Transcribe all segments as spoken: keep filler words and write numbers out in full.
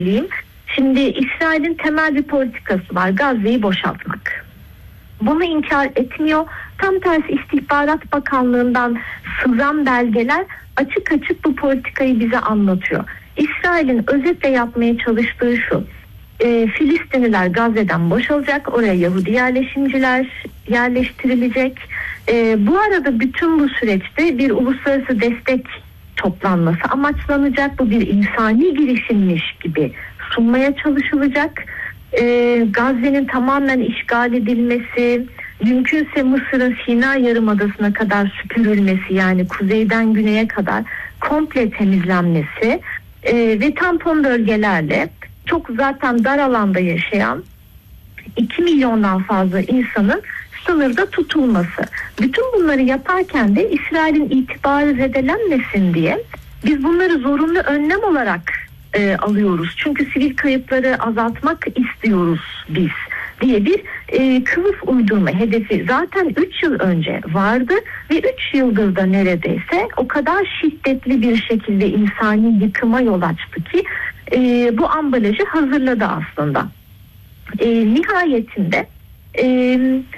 diyeyim. Şimdi İsrail'in temel bir politikası var: Gazze'yi boşaltmak. Bunu inkar etmiyor. Tam tersi İstihbarat Bakanlığı'ndan sızan belgeler açık açık bu politikayı bize anlatıyor. İsrail'in özetle yapmaya çalıştığı şu: e, Filistinliler Gazze'den boşalacak, oraya Yahudi yerleşimciler yerleştirilecek. E, bu arada bütün bu süreçte bir uluslararası destek toplanması amaçlanacak. Bu bir insani girişimmiş gibi sunmaya çalışılacak. Ee, Gazze'nin tamamen işgal edilmesi, mümkünse Mısır'ın Sina Yarımadası'na kadar süpürülmesi, yani kuzeyden güneye kadar komple temizlenmesi e, ve tampon bölgelerle çok zaten dar alanda yaşayan iki milyondan fazla insanın sınırda tutulması. Bütün bunları yaparken de İsrail'in itibarı zedelenmesin diye biz bunları zorunlu önlem olarak e, alıyoruz. Çünkü sivil kayıpları azaltmak istiyoruz biz diye bir e, kılıf uydurma hedefi zaten üç yıl önce vardı ve üç yıldır da neredeyse o kadar şiddetli bir şekilde insani yıkıma yol açtı ki e, bu ambalajı hazırladı aslında. E, nihayetinde e,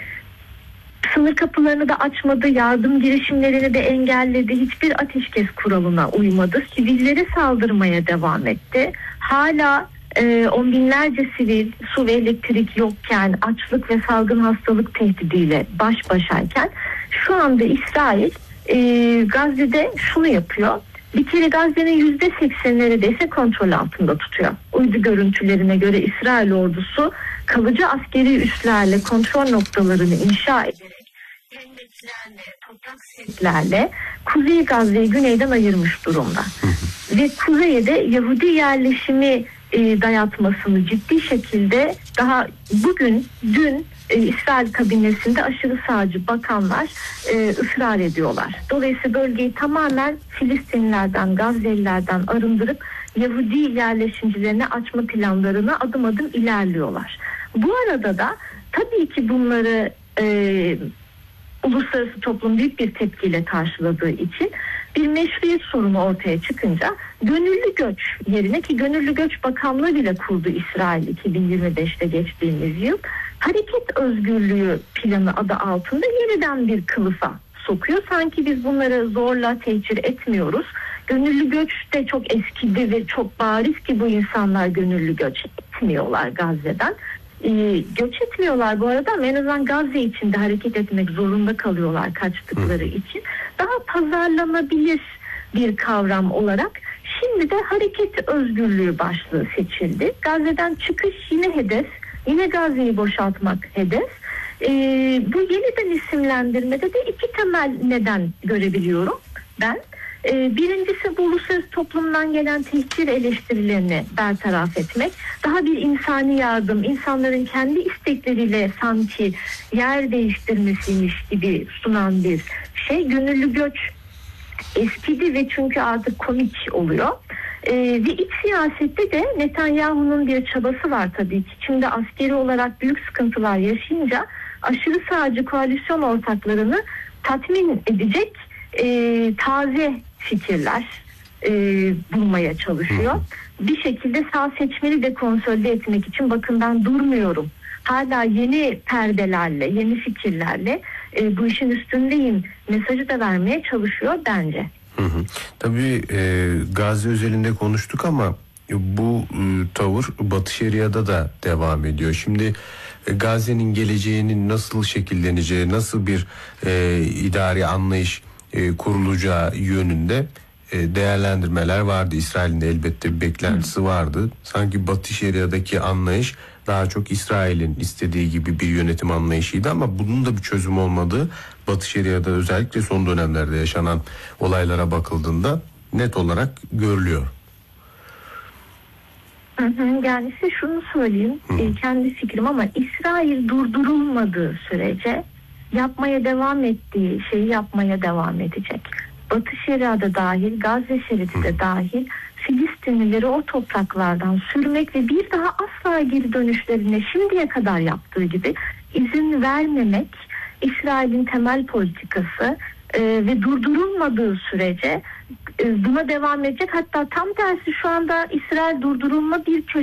sınır kapılarını da açmadı, yardım girişimlerini de engelledi, hiçbir ateşkes kuralına uymadı, sivillere saldırmaya devam etti. Hala e, on binlerce sivil su ve elektrik yokken, açlık ve salgın hastalık tehdidiyle baş başayken şu anda İsrail e, Gazze'de şunu yapıyor: bir kere Gazze'nin yüzde seksen neredeyse kontrol altında tutuyor. Uydu görüntülerine göre İsrail ordusu kalıcı askeri üslerle kontrol noktalarını inşa ederek hendeklerle, toprak setlerle Kuzey Gazze'yi güneyden ayırmış durumda. Ve kuzeye de Yahudi yerleşimi e, dayatmasını ciddi şekilde daha bugün, dün e, İsrail kabinesinde aşırı sağcı bakanlar e, ısrar ediyorlar. Dolayısıyla bölgeyi tamamen Filistinlilerden, Gazze'lilerden arındırıp Yahudi yerleşimcilerine açma planlarına adım adım ilerliyorlar. Bu arada da tabii ki bunları e, uluslararası toplum büyük bir tepkiyle karşıladığı için bir meşruiyet sorunu ortaya çıkınca gönüllü göç yerine, ki Gönüllü Göç Bakanlığı bile kurdu İsrail iki bin yirmi beşte geçtiğimiz yıl, hareket özgürlüğü planı adı altında yeniden bir kılıfa sokuyor. Sanki biz bunları zorla tehcir etmiyoruz. Gönüllü göç de çok eskidi ve çok bariz ki bu insanlar gönüllü göç etmiyorlar Gazze'den. Ee, göç etmiyorlar bu arada, ama en azından Gazze içinde hareket etmek zorunda kalıyorlar kaçtıkları için. Daha pazarlanabilir bir kavram olarak şimdi de hareket özgürlüğü başlığı seçildi. Gazze'den çıkış yine hedef, yine Gazze'yi boşaltmak hedef. Ee, bu yeniden isimlendirmede de iki temel neden görebiliyorum ben. Ee, birincisi, bu uluslararası toplumdan gelen tehcir eleştirilerini bertaraf etmek. Daha bir insani yardım, insanların kendi istekleriyle sanki yer değiştirmesiymiş gibi sunan bir şey. Gönüllü göç eskidi ve çünkü artık komik oluyor. Ee, ve iç siyasette de Netanyahu'nun bir çabası var tabii ki. Şimdi askeri olarak büyük sıkıntılar yaşayınca aşırı sağcı koalisyon ortaklarını tatmin edecek e, taze fikirler e, bulmaya çalışıyor. Bir şekilde sağ seçmeni de konsolide etmek için bakın ben durmuyorum, hala yeni perdelerle, yeni fikirlerle e, bu işin üstündeyim mesajı da vermeye çalışıyor bence. Hı hı. Tabii e, Gazze özelinde konuştuk ama bu e, tavır Batı Şeria'da da devam ediyor. Şimdi e, Gazze'nin geleceğinin nasıl şekilleneceği, nasıl bir e, idari anlayış e, kurulacağı yönünde e, değerlendirmeler vardı. İsrail'in de elbette bir beklentisi vardı. Sanki Batı Şeria'daki anlayış daha çok İsrail'in istediği gibi bir yönetim anlayışıydı ama bunun da bir çözüm olmadığı Batı Şeria'da özellikle son dönemlerde yaşanan olaylara bakıldığında net olarak görülüyor. Hı hı, yani size şunu söyleyeyim, e, kendi fikrim, ama İsrail durdurulmadığı sürece yapmaya devam ettiği şeyi yapmaya devam edecek. Batı Şeria'da dahil, Gazze şeridi de dahil Filistinlileri o topraklardan sürmek ve bir daha asla geri dönüşlerine şimdiye kadar yaptığı gibi izin vermemek İsrail'in temel politikası. Ee, ve durdurulmadığı sürece buna devam edecek. Hatta tam tersi şu anda İsrail durdurulma bir